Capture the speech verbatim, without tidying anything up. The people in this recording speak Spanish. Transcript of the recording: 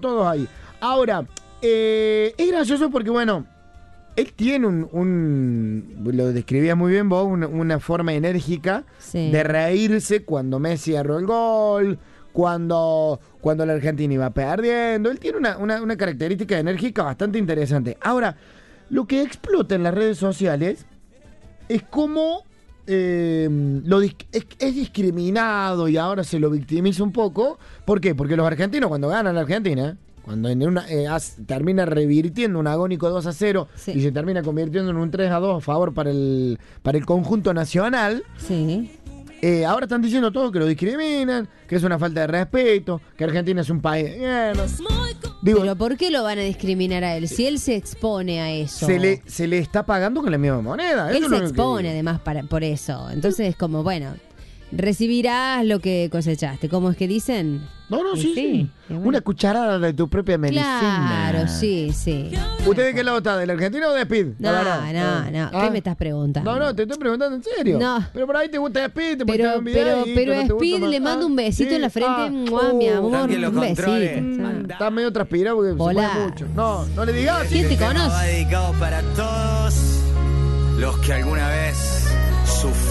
todos ahí. Ahora, eh, es gracioso porque, bueno, él tiene un, un lo describías muy bien vos, una, una forma enérgica Sí. de reírse cuando Messi erró el gol, cuando, cuando la Argentina iba perdiendo. Él tiene una, una, una característica enérgica bastante interesante. Ahora, lo que explota en las redes sociales es cómo eh, lo dis- es, es discriminado y ahora se lo victimiza un poco. ¿Por qué? Porque los argentinos cuando ganan la Argentina, cuando en una, eh, as- termina revirtiendo un agónico dos a cero Sí. y se termina convirtiendo en un tres a dos a favor para el, para el conjunto nacional, Sí. eh, ahora están diciendo todo que lo discriminan, que es una falta de respeto, que Argentina es un país... eh, no. Digo, Pero ¿por qué lo van a discriminar a él? Si él se expone a eso. se le, se le está pagando con la misma moneda. Él eso es se lo que expone digo. además para, por eso. Entonces es como, bueno, recibirás lo que cosechaste. ¿Cómo es que dicen? No, no, Y sí, sí, sí. y bueno. Una cucharada de tu propia medicina. Claro, sí, sí. ¿Usted de qué lado está? ¿Del argentino o de Speed? No, La verdad. no, no. Ah. ¿Qué me estás preguntando? No, no, te estoy preguntando en serio. No. Pero por ahí te gusta Speed, te Pero, gusta un video pero, y pero no a te gusta Speed más. le mando Ah, un besito sí, en la frente. ah, ¡Mua, mi uh, amor! También lo Un besito. controle. Sí. Está medio transpirado porque Hola. se mueve mucho. No, no le digas. ¿Quién te Este tema conoce? va dedicado para todos los que alguna vez sufrieron